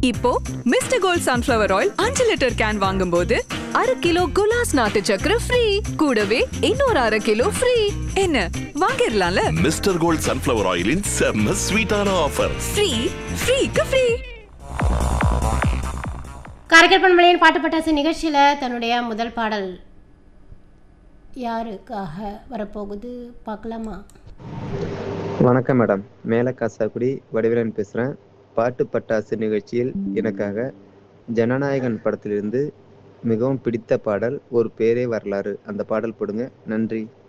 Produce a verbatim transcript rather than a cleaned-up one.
இப்போ mister gold sunflower oil அஞ்சு litre can வாங்கும்போது அரை கிலோ குலாஸ் நாட்டு சக்கரை ஃப்ரீ, கூடவே இன்னொரு அரை கிலோ ஃப்ரீ. என்ன வாங்கிடலாம்ல? மிஸ்டர் கோல்ட் சன்ஃப்ளவர் ஆயிலின் செம்ம ஸ்வீட்டான ஆஃபர். Free ஃப்ரீக்கு free. காரைக்கால் பண்பலையின் பாட்டு பட்டாசு நிகழ்ச்சியில் தன்னுடைய முதல் பாடல் யாருக்காக வரப்போகுது பார்க்கலாமா? வணக்கம் மேடம், மேல காசாக்குடி வடிவேலன் பேசுகிறேன். பாட்டு பட்டாசு நிகழ்ச்சியில் எனக்காக ஜனநாயகன் படத்திலிருந்து மிகவும் பிடித்த பாடல் ஒரு பேரே வரலாறு, அந்த பாடல் போடுங்க. நன்றி.